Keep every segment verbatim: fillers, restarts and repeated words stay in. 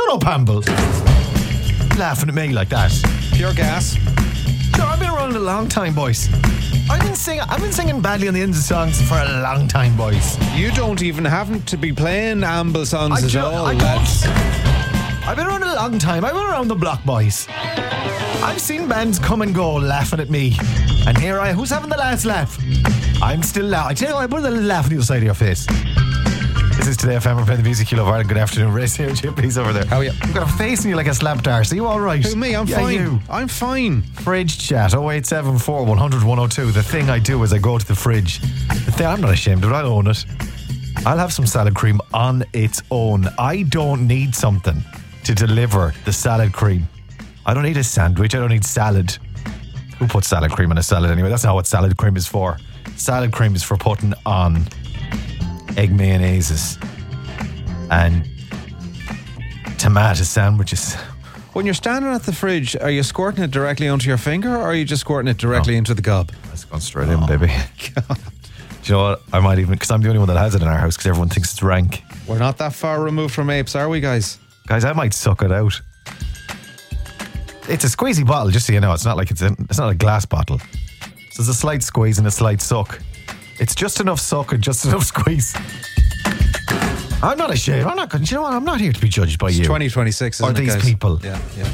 Shut up, Amble. Laughing at me like that. Pure gas. Sure, I've been around a long time, boys. I've been singing. I've been singing badly on the ends of songs for a long time, boys. You don't even happen to be playing Amble songs I at do, all. I lads. don't. I've been around a long time. I've been around the block, boys. I've seen bands come and go laughing at me, and here I. Who's having the last laugh? I'm still laughing. I tell you what, I put a little laugh on the other side of your face. This is Today F M. We're playing the music you love. Ireland. Good afternoon, Race here. Chippy's over there. How are you? You've got a face on you like a slap dart. Are you all right? Who, me? I'm yeah, fine. You. I'm fine. Fridge chat oh eight seven four, one hundred, one oh two. The thing I do is I go to the fridge. The thing, I'm not ashamed of it. I own it. I'll have some salad cream on its own. I don't need something to deliver the salad cream. I don't need a sandwich. I don't need salad. Who puts salad cream on a salad anyway? That's not what salad cream is for. Salad cream is for putting on egg mayonnaises and tomato sandwiches. When you're standing at the fridge, are you squirting it directly onto your finger, or are you just squirting it directly Oh. into the gob? That's gone straight in, baby. God. Do you know what? I might even, because I'm the only one that has it in our house, because everyone thinks it's rank. We're not that far removed from apes, are we, guys? Guys, I might suck it out. It's a squeezy bottle, just so you know. It's not like it's a, it's not a glass bottle. So there's a slight squeeze and a slight suck. It's just enough suck and just enough squeeze. I'm not ashamed. I'm not. Do you know what? I'm not here to be judged by It's you twenty twenty-six, isn't or it, these guys? people. Yeah, yeah.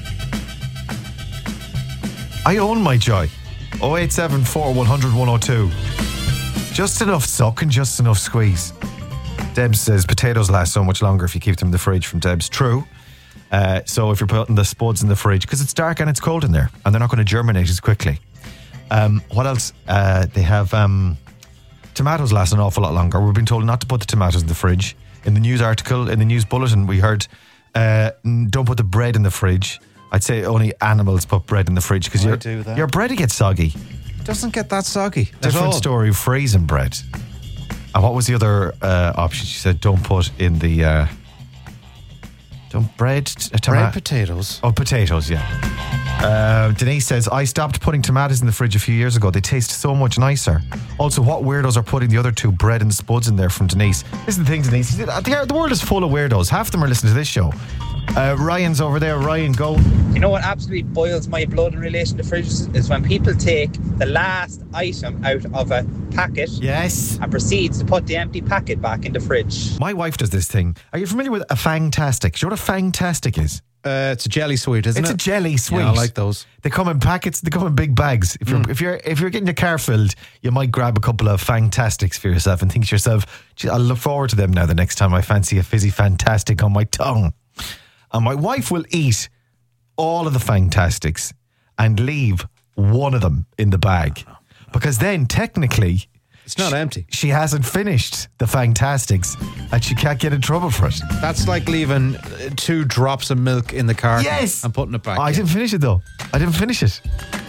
I own my joy. oh eight seven four, one hundred, one oh two. Just enough suck and just enough squeeze. Debs says potatoes last so much longer if you keep them in the fridge. From Debs. True. Uh, so if you're putting the spuds in the fridge, because it's dark and it's cold in there, and they're not going to germinate as quickly. Um, what else? Uh, they have um, tomatoes last an awful lot longer. We've been told not to put the tomatoes in the fridge. In the news article, in the news bulletin, we heard uh, don't put the bread in the fridge. I'd say only animals put bread in the fridge because I your, do that. your bread gets soggy. Doesn't get that soggy. at Different all. story, freezing bread. And what was the other uh, option? She said don't put in the... Uh, don't bread... Uh, toma- Bread potatoes. Oh, potatoes, yeah. Uh, Denise says, I stopped putting tomatoes in the fridge a few years ago. They taste so much nicer. Also, what weirdos are putting the other two bread and spuds in there from Denise? This is the thing, Denise. The, the world is full of weirdos. Half of them are listening to this show. Uh, Ryan's over there. Ryan, go. You know what absolutely boils my blood in relation to fridges is when people take the last item out of a packet Yes. and proceeds to put the empty packet back in the fridge. My wife does this thing. Are you familiar with a Fangtastic? Do you know what a Fangtastic is? Uh, it's a jelly sweet, isn't It's it? a jelly sweet. Yeah, I like those. They come in packets. They come in big bags. If you're Mm. if you're if you're getting your car filled, you might grab a couple of Fangtastics for yourself and think to yourself, "Gee, I'll look forward to them now. The next time I fancy a fizzy Fantastic on my tongue." And my wife will eat all of the Fangtastics and leave one of them in the bag, because then technically It's not she, empty. She hasn't finished the Fangtastics and she can't get in trouble for it. That's like leaving uh, two drops of milk in the carton Yes. and putting it back. Oh, I in. didn't finish it though. I didn't finish it.